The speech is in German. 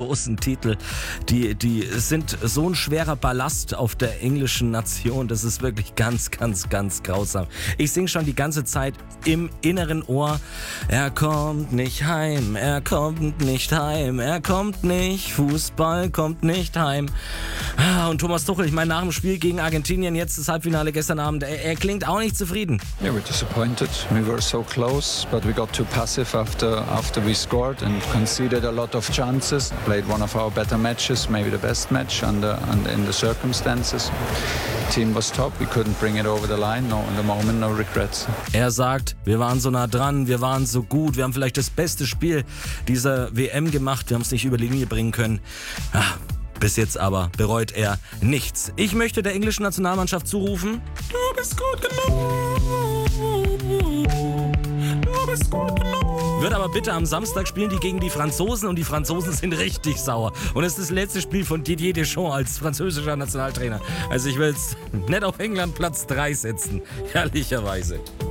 großen Titel, die sind so ein schwerer Ballast auf der englischen Nation. Das ist wirklich ganz, ganz, ganz grausam. Ich singe schon die ganze Zeit im inneren Ohr: Er kommt nicht heim, er kommt nicht heim, er kommt nicht, Fußball kommt nicht heim. Und Thomas Tuchel, ich meine, nach dem Spiel gegen Argentinien, jetzt das Halbfinale gestern Abend, er klingt auch nicht zufrieden. Yeah, we're disappointed. We were so close, but we got too passive after we scored and conceded a lot of chances. Played one of our better matches, maybe the best match in the circumstances. Team was top. We couldn't bring it over the line. No, in the moment, no regrets. Er sagt, wir waren so nah dran, wir waren so gut, wir haben vielleicht das beste Spiel dieser WM gemacht, wir haben es nicht über die Linie bringen können. Bis jetzt aber bereut er nichts. Ich möchte der englischen Nationalmannschaft zurufen: Du bist gut genug. Du bist gut genug. Wird aber bitte am Samstag spielen die gegen die Franzosen und die Franzosen sind richtig sauer. Und es ist das letzte Spiel von Didier Deschamps als französischer Nationaltrainer. Also ich will jetzt nicht auf England Platz 3 setzen, ehrlicherweise.